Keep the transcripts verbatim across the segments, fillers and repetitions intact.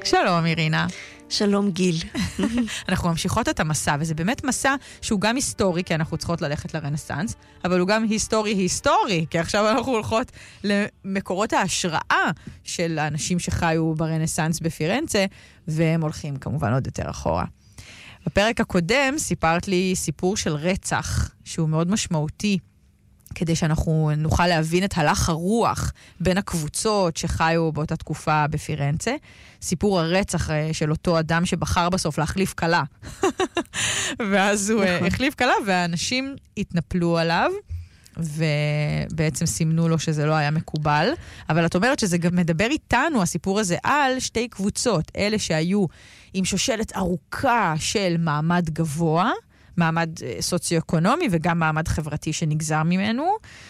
שלום, אירינה. שלום, גיל. אנחנו ממשיכות את המסע, וזה באמת מסע שהוא גם היסטורי, כי אנחנו צריכות ללכת לרנסנס, אבל הוא גם היסטורי-היסטורי, כי עכשיו אנחנו הולכות למקורות ההשראה של האנשים שחיו ברנסנס בפירנצה, והם הולכים כמובן עוד יותר אחורה. בפרק הקודם סיפרת לי סיפור של רצח, שהוא מאוד משמעותי, כדי שאנחנו נוכל להבין את הלך הרוח בין הקבוצות שחיו באותה תקופה בפירנצה. סיפור הרצח של אותו אדם שבחר בסוף להחליף קלה. ואז הוא החליף קלה, והאנשים התנפלו עליו, ובעצם סימנו לו שזה לא היה מקובל. אבל את אומרת שזה גם מדבר איתנו, הסיפור הזה, על שתי קבוצות. אלה שהיו עם שושלת ארוכה של מעמד גבוה, מעמד סוציו-אקונומי וגם מעמד חברתי שנגזר ממנו,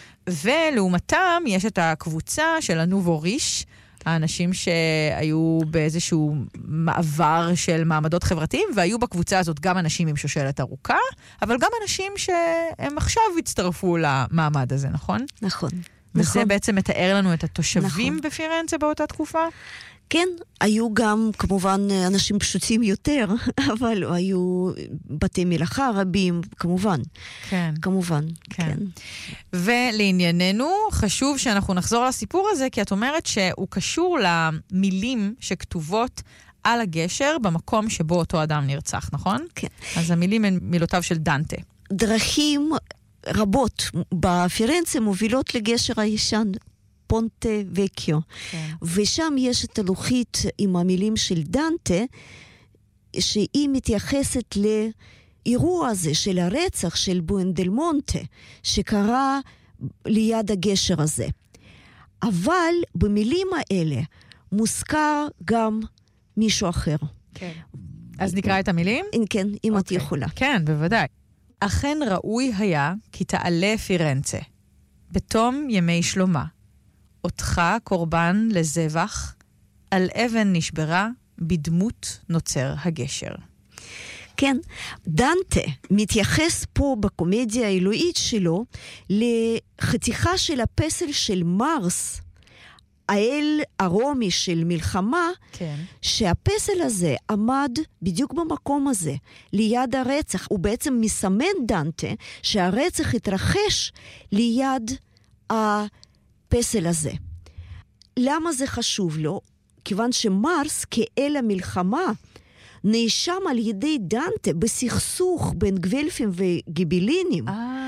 ולעומתם יש את הקבוצה של הנובו ריש, האנשים שהיו באיזשהו מעבר של מעמדות חברתיים, והיו בקבוצה הזאת גם אנשים עם שושלת ארוכה, אבל גם אנשים שהם עכשיו הצטרפו למעמד הזה, נכון? נכון. וזה נכון. בעצם מתאר לנו את התושבים נכון. בפירנצה באותה תקופה? כן, היו גם כמובן אנשים פשוטים יותר, אבל היו בתי מלאכה רבים, כמובן. כן. כמובן, כן. כן. ולענייננו, חשוב שאנחנו נחזור לסיפור הזה, כי את אומרת שהוא קשור למילים שכתובות על הגשר במקום שבו אותו אדם נרצח, נכון? כן. אז המילים הן מילותיו של דנטה. דרכים רבות בפירנצה מובילות לגשר הישן, פונטה וקיו. כן. ושם יש את הלוחית עם המילים של דנטה, שהיא מתייחסת לאירוע הזה של הרצח של בואנדלמונטה, שקרה ליד הגשר הזה. אבל במילים האלה מוזכר גם מישהו אחר. כן. אז נקרא את המילים? כן, אם את יכולה. כן, בוודאי. אכן ראוי היה כי תעלה פירנצה, בתום ימי שלמה. אותך קורבן לזבח, על אבן נשברה, בדמות נוצר הגשר. כן, דנטה מתייחס פה בקומדיה האלוהית שלו לחתיכה של הפסל של מרס, האל הרומי של מלחמה, כן. שהפסל הזה עמד בדיוק במקום הזה, ליד הרצח. הוא בעצם מסמן דנטה שהרצח התרחש ליד הפסל הזה. למה זה חשוב לו? כיוון שמרס כאל המלחמה נאשם על ידי דנטה בסכסוך בין גוולפים וגיבלינים,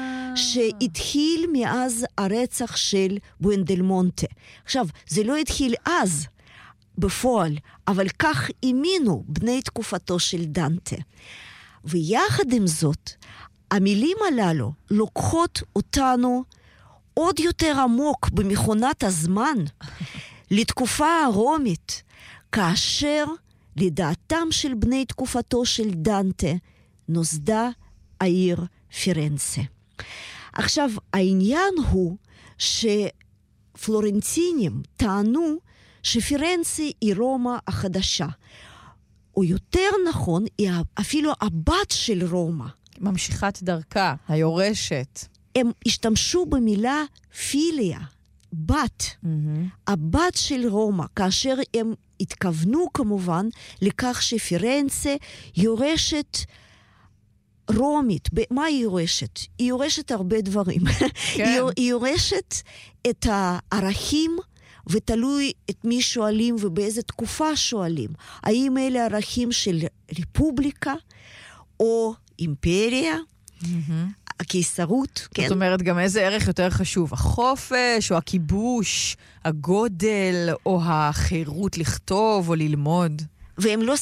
שהתחיל מאז הרצח של בואנדלמונטה. עכשיו, זה לא התחיל אז בפועל, אבל כך האמינו בני תקופתו של דנטה. ויחד עם זאת, המילים הללו לוקחות אותנו עוד יותר עמוק במכונת הזמן, לתקופה הרומית, כאשר לדעתם של בני תקופתו של דנטה נוסדה העיר פירנצה. עכשיו, העניין הוא שפלורנטינים טענו שפירנצה היא רומא החדשה. או יותר נכון, היא אפילו הבת של רומא. ממשיכת דרכה, היורשת. הם השתמשו במילה פיליה, בת, mm-hmm. הבת של רומא, כאשר הם התכוונו כמובן לכך שפירנצה יורשת רומית. מה היא יורשת? היא יורשת הרבה דברים. כן. היא יורשת את הערכים, ותלוי את מי שואלים ובאיזה תקופה שואלים. האם אלה ערכים של רפובליקה או אימפריה? Mm-hmm. הקיסרות, כן. זאת אומרת, גם איזה ערך יותר חשוב? החופש, או הכיבוש, הגודל, או החירות לכתוב או ללמוד? והם לא